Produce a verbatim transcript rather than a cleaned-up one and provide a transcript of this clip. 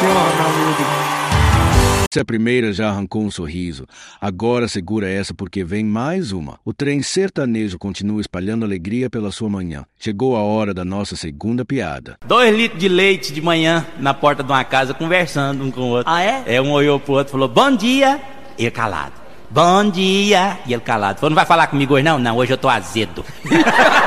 funciona, amigo. A primeira já arrancou um sorriso. Agora segura essa porque vem mais uma. O trem sertanejo continua espalhando alegria pela sua manhã. Chegou a hora da nossa segunda piada. Dois litros de leite de manhã na porta de uma casa conversando um com o outro. Ah, é? É, um olhou pro outro e falou, bom dia. Ele calado. Bom dia. E ele calado. Falou, não vai falar comigo hoje não? Não, hoje eu tô azedo.